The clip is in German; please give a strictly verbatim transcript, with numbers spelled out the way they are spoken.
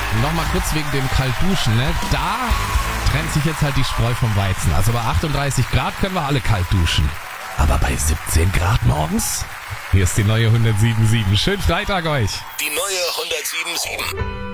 Nochmal kurz wegen dem Kaltduschen, ne? Da trennt sich jetzt halt die Spreu vom Weizen. Also bei achtunddreißig Grad können wir alle kalt duschen. Aber bei siebzehn Grad morgens? Hier ist die neue hundertsieben Komma sieben. Schönen Freitag euch. Die neue hundertsieben Komma sieben.